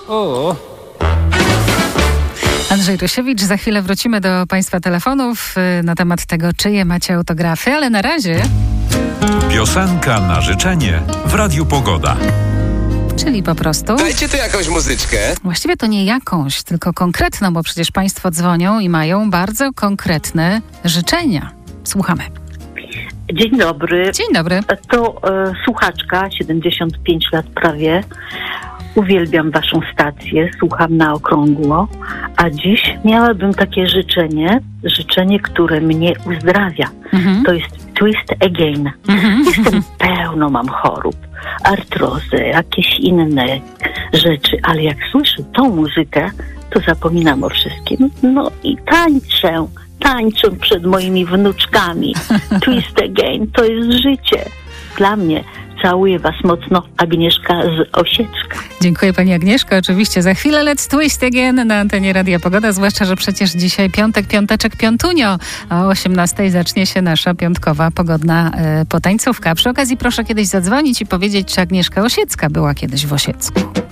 Andrzej Rusiewicz, za chwilę wrócimy do Państwa telefonów na temat tego, czyje macie autografy, ale na razie... Piosenka na życzenie w Radiu Pogoda. Czyli po prostu... Dajcie tu jakąś muzyczkę. Właściwie to nie jakąś, tylko konkretną, bo przecież Państwo dzwonią i mają bardzo konkretne życzenia. Słuchamy. Dzień dobry. Dzień dobry. To słuchaczka, 75 lat prawie. Uwielbiam waszą stację, słucham na okrągło. A dziś miałabym takie życzenie, które mnie uzdrawia. To jest Twist Again. Jestem pełno, mam chorób, artrozę, jakieś inne rzeczy, ale jak słyszę tą muzykę, to zapominam o wszystkim. No i tańczę przed moimi wnuczkami. Twist Again, to jest życie. Dla mnie. Całuję was mocno, Agnieszka z Osiecka. Dziękuję pani Agnieszko. Oczywiście za chwilę Let's Twist Again na antenie Radia Pogoda, zwłaszcza, że przecież dzisiaj piąteczek, piątunio. O 18:00 zacznie się nasza piątkowa pogodna potańcówka. Przy okazji proszę kiedyś zadzwonić i powiedzieć, czy Agnieszka Osiecka była kiedyś w Osiecku.